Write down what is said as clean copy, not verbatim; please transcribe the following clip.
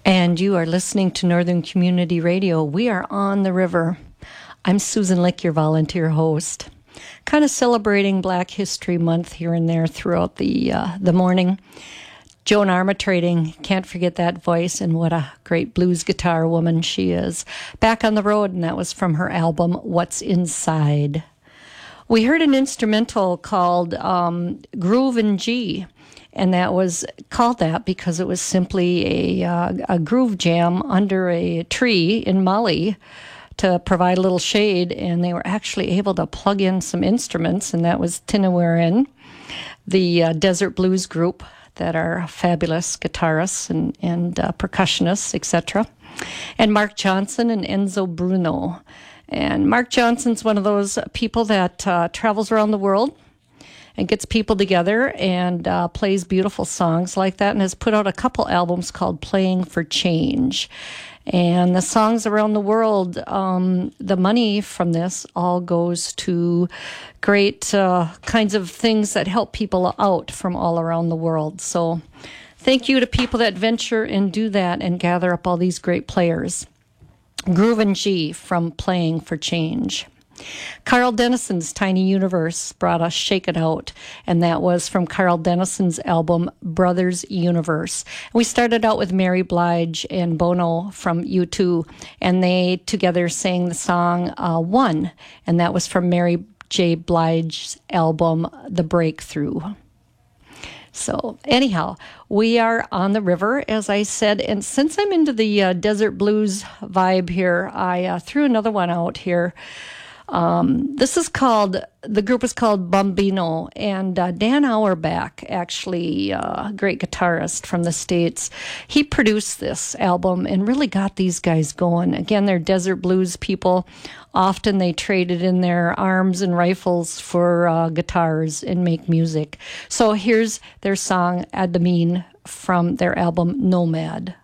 And you are listening to Northern Community Radio. We are on the river. I'm Susan Lick, your volunteer host. Kind of celebrating Black History Month here and there throughout the morning. Joan Armatrading, can't forget that voice, and what a great blues guitar woman she is. Back on the Road, and that was from her album, What's Inside. We heard an instrumental called Groove in G, and that was called that because it was simply a groove jam under a tree in Mali to provide a little shade, and they were actually able to plug in some instruments, and that was Tinaweren, the Desert Blues group that are fabulous guitarists and percussionists, etc., and Mark Johnson and Enzo Bruno. And Mark Johnson's one of those people that travels around the world and gets people together and plays beautiful songs like that, and has put out a couple albums called Playing for Change. And the songs around the world, the money from this all goes to great kinds of things that help people out from all around the world. So thank you to people that venture and do that and gather up all these great players. Groove and G from Playing for Change. Carl Denison's Tiny Universe brought us Shake It Out, and that was from Carl Denison's album Brothers Universe. We started out with Mary Blige and Bono from U2, and they together sang the song One, and that was from Mary J. Blige's album The Breakthrough. So anyhow, we are on the river, as I said, and since I'm into the desert blues vibe here, I threw another one out here. The group is called Bombino, and Dan Auerbach, actually a great guitarist from the States, he produced this album and really got these guys going. Again, they're desert blues people. Often they traded in their arms and rifles for guitars and make music. So here's their song, Adamine, from their album Nomad.